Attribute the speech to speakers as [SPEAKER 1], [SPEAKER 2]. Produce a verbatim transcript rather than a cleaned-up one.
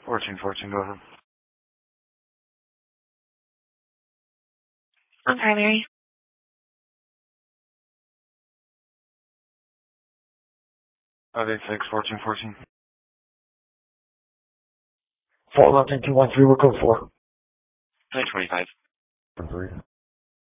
[SPEAKER 1] fourteen fourteen, go ahead.
[SPEAKER 2] On primary.
[SPEAKER 1] five eight six, fourteen fourteen.
[SPEAKER 3] four one two one three, we're code four.
[SPEAKER 4] nine twenty-five.
[SPEAKER 3] Three.